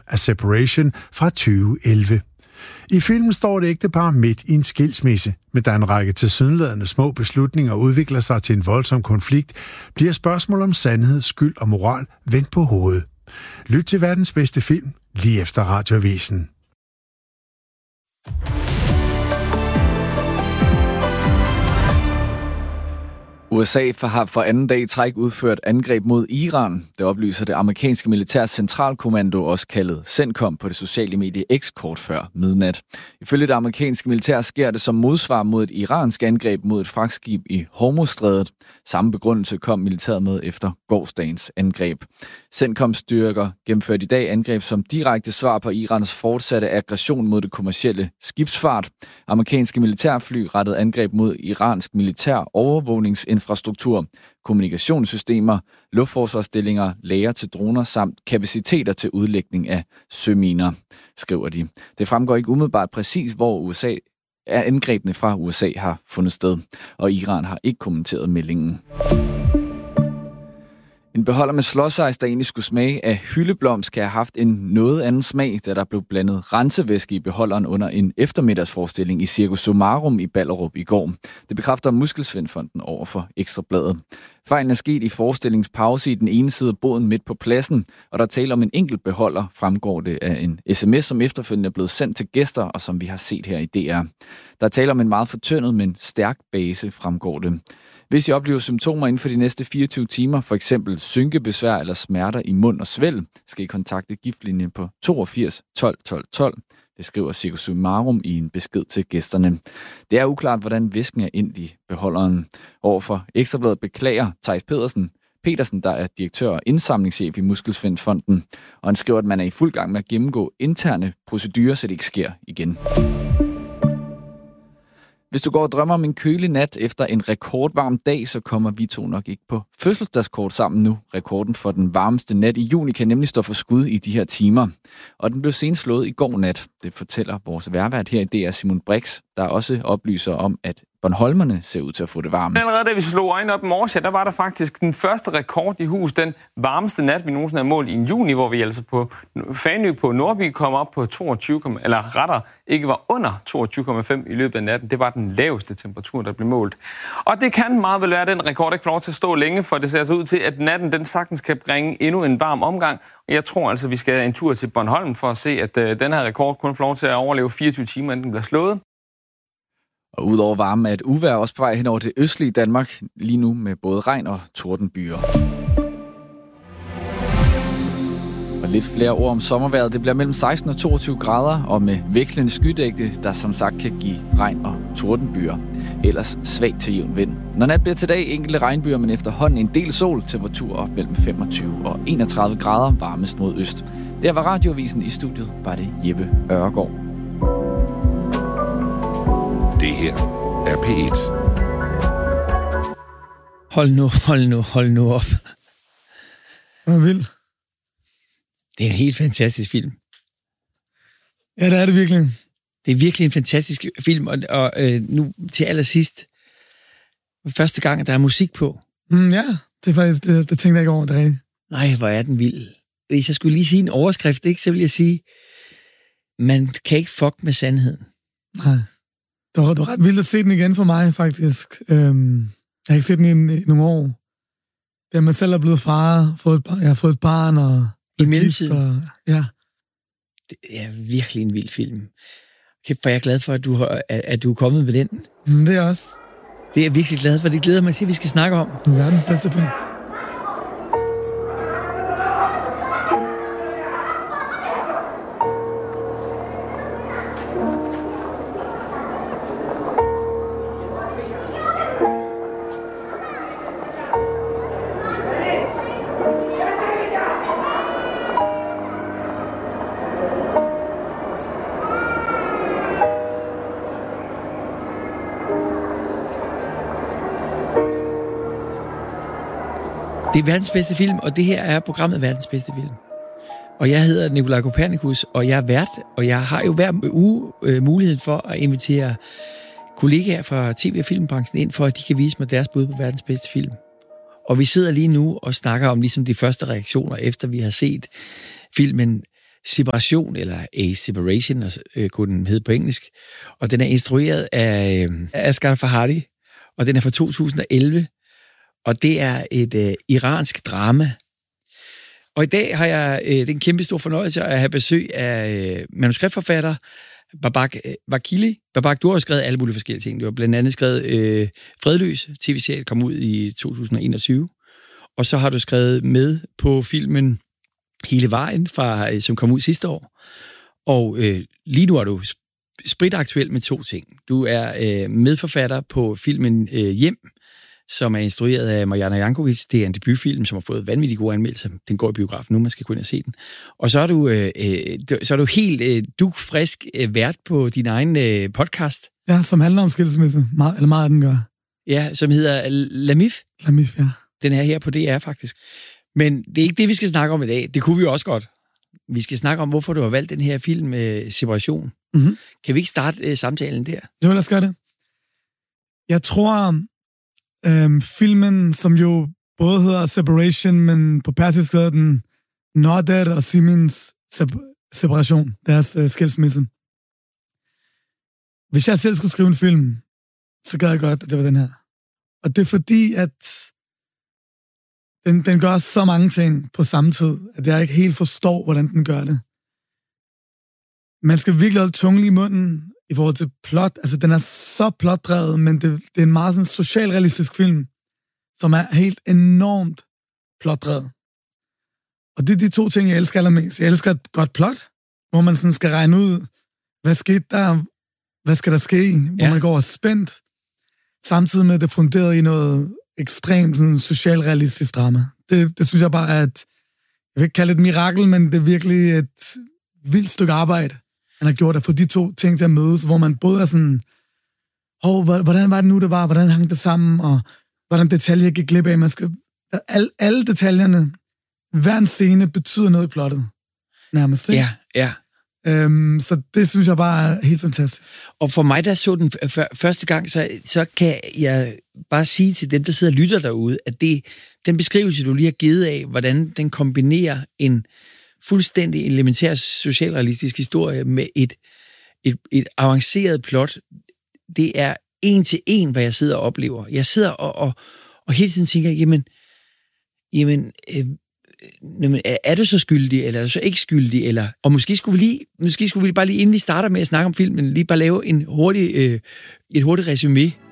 A Separation fra 2011. I filmen står et ægtepar midt i en skilsmisse, men da en række tilsyneladende små beslutninger udvikler sig til en voldsom konflikt, bliver spørgsmål om sandhed, skyld og moral vendt på hovedet. Lyt til verdens bedste film lige efter Radioavisen. USA har for anden dag i træk udført angreb mod Iran. Det oplyser det amerikanske militærs centralkommando, også kaldet CENTCOM, på det sociale medie X kort før midnat. Ifølge det amerikanske militær sker det som modsvar mod et iransk angreb mod et fragtskib i Hormuzstrædet. Samme begrundelse kom militæret med efter gårsdagens angreb. CENTCOMs styrker gennemførte i dag angreb som direkte svar på Irans fortsatte aggression mod det kommercielle skibsfart. Amerikanske militærfly rettede angreb mod iransk militær overvågningsinfrastruktur, kommunikationssystemer, luftforsvarsstillinger, lager til droner samt kapaciteter til udlægning af søminer, skriver de. Det fremgår ikke umiddelbart præcis, hvor angrebene fra USA har fundet sted, og Iran har ikke kommenteret meldingen. En beholder med slåsejs, der egentlig skulle smage af hyldeblomst, kan have haft en noget anden smag, da der blev blandet rensevæske i beholderen under en eftermiddagsforestilling i Cirkus Summarum i Ballerup i går. Det bekræfter Muskelsvindfonden over for Ekstra Bladet. Fejlen er sket i forestilingspause i den ene side af boden midt på pladsen, og der taler om en enkelt beholder, fremgår det af en sms, som efterfølgende er blevet sendt til gæster, og som vi har set her i DR. Der taler om en meget fortyndet, men stærk base, fremgår det. Hvis I oplever symptomer inden for de næste 24 timer, f.eks. synkebesvær eller smerter i mund og svælg, skal I kontakte giftlinjen på 82 12 12 12. Det skriver Cirkus Summarum i en besked til gæsterne. Det er uklart, hvordan væsken er ind i beholderen. Overfor Ekstra Bladet beklager Theis Petersen, der er direktør og indsamlingschef i Muskelsvindfonden, og han skriver, at man er i fuld gang med at gennemgå interne procedurer, så det ikke sker igen. Hvis du går og drømmer om en kølig nat efter en rekordvarm dag, så kommer vi to nok ikke på fødselsdagskort sammen nu. Rekorden for den varmeste nat i juni kan nemlig stå for skud i de her timer. Og den blev senest slået i går nat. Det fortæller vores vejrvært her i DR, Simon Brix, der også oplyser om, at Bornholmerne ser ud til at få det varmest. Allerede da vi slog øjnene op i morges, der var der faktisk den første rekord i hus. Den varmeste nat, vi nogensinde har målt i en juni, hvor vi altså på Fanø på Nordby kom op på 22, eller retter ikke var under 22,5 i løbet af natten. Det var den laveste temperatur, der blev målt. Og det kan meget vel være, at den rekord ikke får lov til at stå længe, for det ser altså ud til, at natten den sagtens kan bringe endnu en varm omgang. Og jeg tror altså, vi skal en tur til Bornholm for at se, at den her rekord kun får lov til at overleve 24 timer, inden den bliver slået. Og udover varme er et uvejr også på vej hen over det østlige Danmark, lige nu med både regn og tordenbyer. Og lidt flere ord om sommervejret. Det bliver mellem 16 og 22 grader, og med vekslende skydække, der som sagt kan give regn og tordenbyer. Ellers svag til jævn vind. Når nat bliver til dag enkelte regnbyer, men efterhånden en del sol, temperatur op mellem 25 og 31 grader, varmest mod øst. Der var Radioavisen. I studiet var det Jeppe Ørgaard. Det her er P1. Hold nu op. Hvad vil? Det er en helt fantastisk film. Ja, det er det virkelig. Det er virkelig en fantastisk film, og nu til allersidst, første gang, at der er musik på. Ja, det er faktisk, det tænkte jeg ikke over, det rigtigt. Nej, hvor er den vild. Hvis jeg skulle lige sige en overskrift, ikke, så vil jeg sige, man kan ikke fuck med sandheden. Nej. Det var ret vildt at se den igen for mig, faktisk. Jeg har ikke set den i nogle år. Da man selv er blevet far, jeg har fået et barn, og i mellemtiden. Ja. Det er virkelig en vild film. Kæft, for jeg er glad for, at du er kommet med den. Det er jeg også. Det er jeg virkelig glad for. Det glæder mig til, at vi skal snakke om. Det er verdens bedste film. Det er verdens bedste film, og det her er programmet verdens bedste film. Og jeg hedder Nikolaj Kopernikus, og jeg er vært, og jeg har jo hver uge mulighed for at invitere kollegaer fra tv- og filmbranchen ind, for at de kan vise mig deres bud på verdens bedste film. Og vi sidder lige nu og snakker om ligesom de første reaktioner, efter vi har set filmen. Separation, eller A Separation, kunne den hedde på engelsk. Og den er instrueret af Asghar Farhadi, og den er fra 2011. Og det er et iransk drama. Og i dag har jeg den kæmpe stor fornøjelse at have besøg af manuskriptforfatter Babak Vakili. Babak, du har skrevet alle mulige forskellige ting. Du har blandt andet skrevet Fredløs, tv-serie, kom ud i 2021. Og så har du skrevet med på filmen Hele Vejen, som kom ud sidste år. Og lige nu er du spritaktuel med 2 ting. Du er medforfatter på filmen Hjem, som er instrueret af Marjana Jankovic. Det er en debutfilm, som har fået vanvittigt gode anmeldelser. Den går i biografen nu, man skal gå ind og se den. Og så er du helt dugfrisk vært på din egen podcast. Ja, som handler om skilsmisse. Meget af den gør. Ja, som hedder Lamif. Lamif, ja. Den er her på DR, faktisk. Men det er ikke det, vi skal snakke om i dag. Det kunne vi jo også godt. Vi skal snakke om, hvorfor du har valgt den her film med Separation. Mm-hmm. Kan vi ikke starte samtalen der? Jo, lad os gøre det. Jeg tror, filmen, som jo både hedder Separation, men på persisk hedder den Nader og Simins separation, deres skilsmisse. Hvis jeg selv skulle skrive en film, så gad jeg godt, at det var den her. Og det er fordi, at den gør så mange ting på samme tid, at jeg ikke helt forstår, hvordan den gør det. Man skal virkelig holde tungen i munden i forhold til plot. Altså, den er så plotdrevet, men det er en meget sådan socialrealistisk film, som er helt enormt plotdrevet. Og det er de 2 ting, jeg elsker allermest. Jeg elsker et godt plot, hvor man sådan skal regne ud, hvad skete der, hvad skal der ske, hvor man går spændt, samtidig med, at det er funderet i noget ekstremt sådan, socialrealistisk drama. Det synes jeg bare er jeg vil ikke kalde det et mirakel, men det er virkelig et vildt stykke arbejde, han har gjort at få de 2 ting til at mødes, hvor man både er sådan, hvordan var det nu, det var, hvordan hang det sammen, og hvordan detaljer gik glip af. Man skal, alle detaljerne, hver en scene betyder noget i plottet, nærmest. Ikke? Ja. Så det synes jeg bare er helt fantastisk. Og for mig, der så den første gang, så kan jeg bare sige til dem, der sidder og lytter derude, at den beskrivelse, du lige har givet af, hvordan den kombinerer en fuldstændig elementær socialrealistisk historie med et avanceret plot, det er 1 til 1, hvad jeg sidder og oplever. Jeg sidder og hele tiden tænker, jamen, er du så skyldig, eller er du så ikke skyldig, eller... Og måske skulle vi bare lige, inden vi starter med at snakke om filmen, lige bare lave et hurtigt resumé